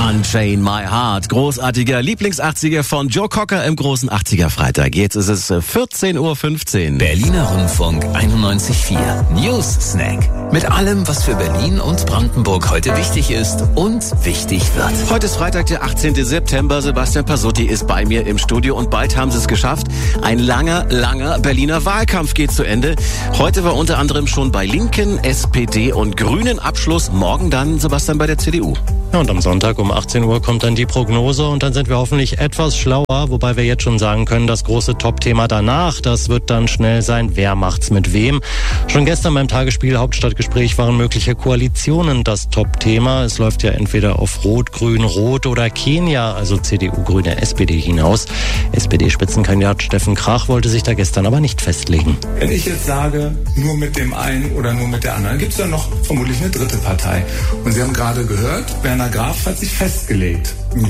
Unchain My Heart. Großartiger Lieblings-80er von Joe Cocker im großen 80er Freitag. Jetzt ist es 14:15 Uhr. Berliner Rundfunk 91.4 News Snack. Mit allem, was für Berlin und Brandenburg heute wichtig ist und wichtig wird. Heute ist Freitag, der 18. September. Sebastian Pasotti ist bei mir im Studio und bald haben sie es geschafft. Ein langer Berliner Wahlkampf geht zu Ende. Heute war unter anderem schon bei Linken, SPD und Grünen Abschluss. Morgen dann, Sebastian, bei der CDU. Ja, und am Sonntag um 18 Uhr kommt dann die Prognose und dann sind wir hoffentlich etwas schlauer, wobei wir jetzt schon sagen können, das große Top-Thema danach, das wird dann schnell sein, wer macht's mit wem. Schon gestern beim Tagesspiel Hauptstadtgespräch waren mögliche Koalitionen das Top-Thema. Es läuft ja entweder auf Rot, Grün, Rot oder Kenia, also CDU, Grüne, SPD hinaus. SPD-Spitzenkandidat Steffen Krach wollte sich da gestern aber nicht festlegen. Wenn ich jetzt sage, nur mit dem einen oder nur mit der anderen, gibt es ja noch vermutlich eine dritte Partei. Und Sie haben gerade gehört, Werner Graf hat sich festgelegt.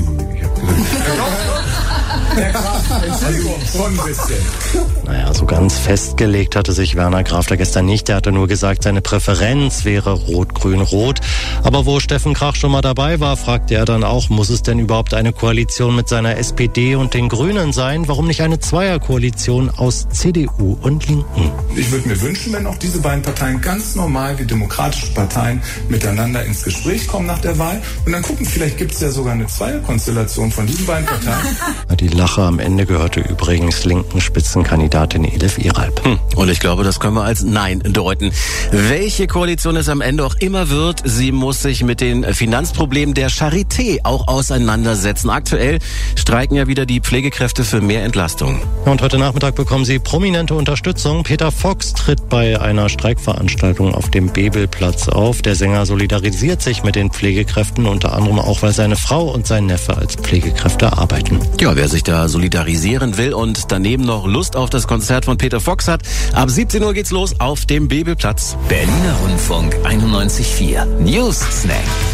Herr Graf, Entschuldigung, schon ein bisschen. Naja, so ganz festgelegt hatte sich Werner Graf da gestern nicht. Er hatte nur gesagt, seine Präferenz wäre Rot, Grün, Rot. Aber wo Steffen Krach schon mal dabei war, fragte er dann auch, muss es denn überhaupt eine Koalition mit seiner SPD und den Grünen sein? Warum nicht eine Zweierkoalition aus CDU und Linken? Ich würde mir wünschen, wenn auch diese beiden Parteien ganz normal wie demokratische Parteien miteinander ins Gespräch kommen nach der Wahl. Und dann gucken, vielleicht gibt es ja sogar eine Zweierkonstellation von diesen beiden Parteien. Die Lache am Ende gehörte übrigens linken Spitzenkandidatin Elif Iralp. Und ich glaube, das können wir als Nein deuten. Welche Koalition es am Ende auch immer wird, sie muss sich mit den Finanzproblemen der Charité auch auseinandersetzen. Aktuell streiken ja wieder die Pflegekräfte für mehr Entlastung. Und heute Nachmittag bekommen sie prominente Unterstützung. Peter Fox tritt bei einer Streikveranstaltung auf dem Bebelplatz auf. Der Sänger solidarisiert sich mit den Pflegekräften, unter anderem auch, weil seine Frau und sein Neffe als Pflegekräfte arbeiten. Ja, wer sich da solidarisieren will und daneben noch Lust auf das Konzert von Peter Fox hat, ab 17 Uhr geht's los auf dem Bebelplatz. Berliner Rundfunk 91.4 News Snack.